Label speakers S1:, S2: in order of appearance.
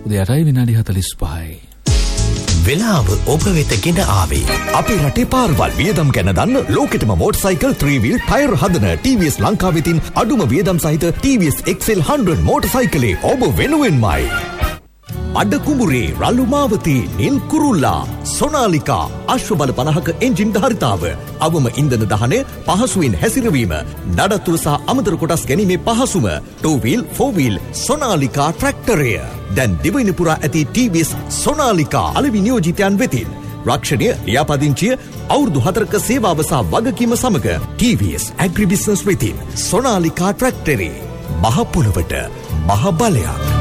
S1: උදේ 8:45.
S2: වෙලාව ඔබ වෙත ගෙන ආවේ. අපේ රටේ පාරවල් වියදම් ගැන දන්න ලෝකෙටම මෝටර්සයිකල් 3 wheel ටයර් හදන TVS ලංකාවෙතින් අඩුම වියදම් සහිත TVS XL 100 මෝටර්සයිකලේ ඔබ වෙනුවෙන්මයි. අඩ කුඹුරේ රළු මාවතී නිල් කුරුල්ලා සොනාලිකා අශ්වබල 50ක එන්ජින් ධාරිතාව අවම ඉන්ධන දහනය පහසුවෙන් හැසිරවීම නඩත්තුව සහ අමතර කොටස් ගැනීමේ පහසුම 2 wheel 4 wheel සොනාලිකා ට්‍රැක්ටරය දැන් දිවයින පුරා ඇති TVS සොනාලිකා අලෙවි නියෝජිතයන් වෙතින් රක්ෂණය ලියාපදිංචිය අවුරුදු 4ක සේවාව සහ වගකීම සමග TVS ඇග්‍රි බිස්නස් වෙතින් සොනාලිකා ට්‍රැක්ටරේ මහ පොළොවට මහ බලයක්.